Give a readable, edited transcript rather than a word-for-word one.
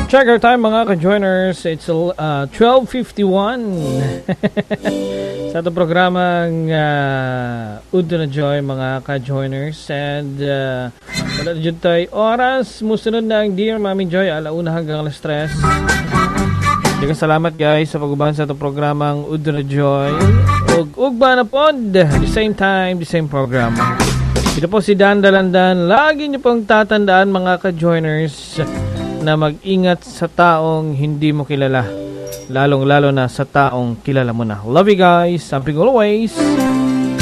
Check our time mga ka-joiners. It's 12:51 sa itong programang Udo na Joy mga ka-joiners. And wala na dyan tayo oras. Musunod na ang Dear Mami Joy, 1:00 hanggang 3:00. Daghang salamat guys sa pag-ubahan sa itong programang Udo na Joy. Ugba na pod, the same time, the same program. Ito po si Dan Dalandan. Lagi niyo pong tatandaan mga ka-joiners na mag-ingat sa taong hindi mo kilala. Lalong-lalo na sa taong kilala mo na. Love you guys. Something always.